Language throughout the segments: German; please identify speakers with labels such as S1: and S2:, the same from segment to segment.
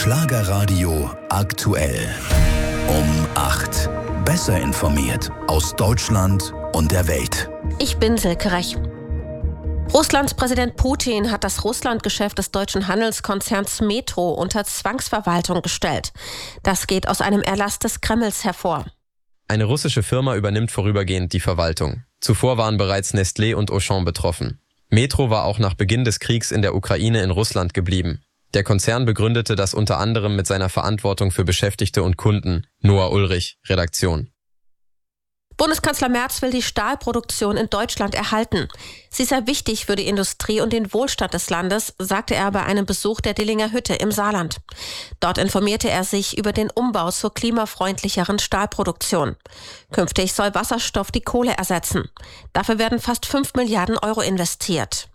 S1: Schlagerradio aktuell. Um 8. Besser informiert aus Deutschland und der Welt.
S2: Ich bin Silke Rech. Russlands Präsident Putin hat das Russlandgeschäft des deutschen Handelskonzerns Metro unter Zwangsverwaltung gestellt. Das geht aus einem Erlass des Kremls hervor.
S3: Eine russische Firma übernimmt vorübergehend die Verwaltung. Zuvor waren bereits Nestlé und Auchan betroffen. Metro war auch nach Beginn des Kriegs in der Ukraine in Russland geblieben. Der Konzern begründete das unter anderem mit seiner Verantwortung für Beschäftigte und Kunden. Noah Ulrich, Redaktion.
S2: Bundeskanzler Merz will die Stahlproduktion in Deutschland erhalten. Sie sei wichtig für die Industrie und den Wohlstand des Landes, sagte er bei einem Besuch der Dillinger Hütte im Saarland. Dort informierte er sich über den Umbau zur klimafreundlicheren Stahlproduktion. Künftig soll Wasserstoff die Kohle ersetzen. Dafür werden fast 5 Milliarden Euro investiert.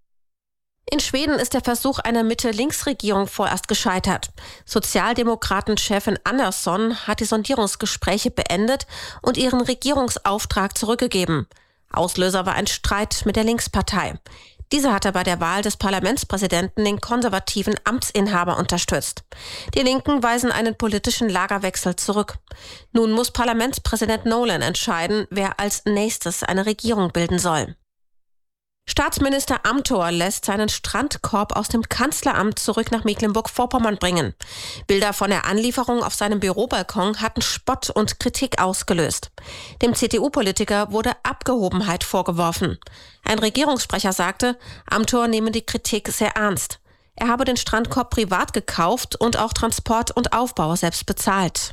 S2: In Schweden ist der Versuch einer Mitte-Links-Regierung vorerst gescheitert. Sozialdemokraten-Chefin Andersson hat die Sondierungsgespräche beendet und ihren Regierungsauftrag zurückgegeben. Auslöser war ein Streit mit der Linkspartei. Diese hatte bei der Wahl des Parlamentspräsidenten den konservativen Amtsinhaber unterstützt. Die Linken weisen einen politischen Lagerwechsel zurück. Nun muss Parlamentspräsident Nolan entscheiden, wer als nächstes eine Regierung bilden soll. Staatsminister Amthor lässt seinen Strandkorb aus dem Kanzleramt zurück nach Mecklenburg-Vorpommern bringen. Bilder von der Anlieferung auf seinem Bürobalkon hatten Spott und Kritik ausgelöst. Dem CDU-Politiker wurde Abgehobenheit vorgeworfen. Ein Regierungssprecher sagte, Amthor nehme die Kritik sehr ernst. Er habe den Strandkorb privat gekauft und auch Transport und Aufbau selbst bezahlt.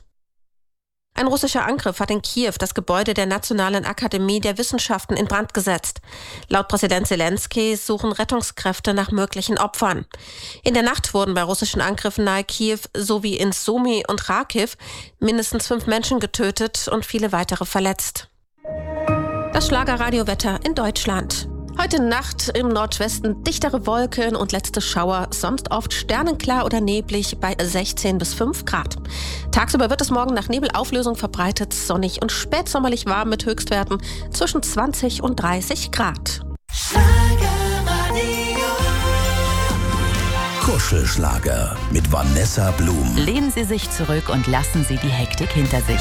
S2: Ein russischer Angriff hat in Kiew das Gebäude der Nationalen Akademie der Wissenschaften in Brand gesetzt. Laut Präsident Zelensky suchen Rettungskräfte nach möglichen Opfern. In der Nacht wurden bei russischen Angriffen nahe Kiew sowie in Sumy und Kharkiv mindestens 5 Menschen getötet und viele weitere verletzt. Das Schlagerradiowetter in Deutschland. Heute Nacht im Nordwesten dichtere Wolken und letzte Schauer, sonst oft sternenklar oder neblig bei 16 bis 5 Grad. Tagsüber wird es morgen nach Nebelauflösung verbreitet, sonnig und spätsommerlich warm mit Höchstwerten zwischen 20 und 30 Grad.
S1: Kuschelschlager mit Vanessa Blum.
S4: Lehnen Sie sich zurück und lassen Sie die Hektik hinter sich.